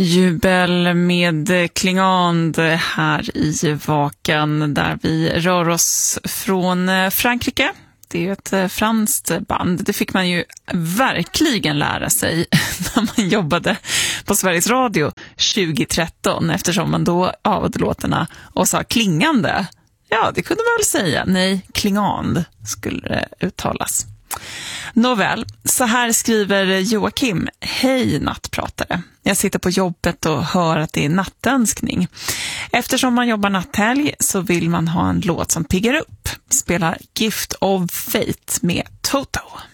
Jubel med Klingand här i Vakan där vi rör oss från Frankrike. Det är ett franskt band. Det fick man ju verkligen lära sig när man jobbade på Sveriges Radio 2013 eftersom man då avade låtarna och sa klingande. Ja, det kunde man väl säga. Nej, Klingand skulle det uttalas. Nåväl, så här skriver Joakim. Hej nattpratare. Jag sitter på jobbet och hör att det är nattönskning. Eftersom man jobbar natthelg så vill man ha en låt som piggar upp. Spelar Gift of Fate med Toto.